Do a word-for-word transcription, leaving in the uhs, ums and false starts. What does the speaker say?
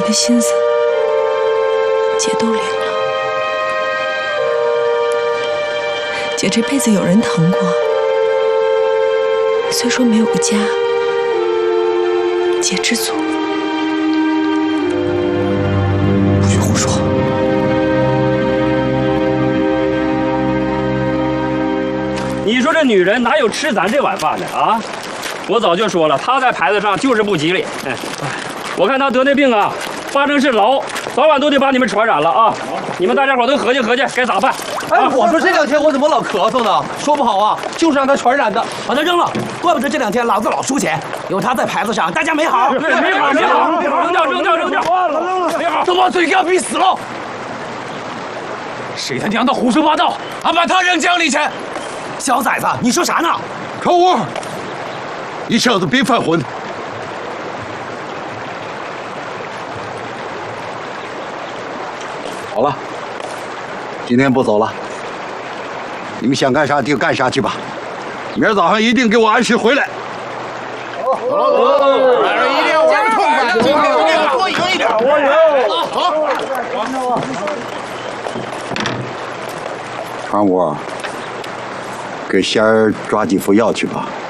的心思，姐都领了。姐这辈子有人疼过，虽说没有个家，姐知足。 不许胡说！ 你说这女人哪有吃咱这碗饭的啊？我早就说了，她在牌子上就是不吉利。哎，我看她得那病啊，八成是痨，早晚都得把你们传染了啊！你们大家伙都合计合计，该咋办？ 哎，我说这两天我怎么老咳嗽呢？说不好啊，就是让他传染的，把他扔了。怪不得这两天老子老输钱，有他在牌子上，大家没好。 没好，没好，扔掉，扔掉，扔掉！扔了，没好， 都把嘴给我闭死了！谁他娘的胡说八道！俺把他扔江里去！小崽子，你说啥呢？ 口误！你小子别犯浑！好了，今天不走了，你们想干啥就干啥去吧。明儿早上一定给我按时回来。 哦，一定要痛快，今天一定要多赢一点。好。 传武，给仙儿抓几副药去吧。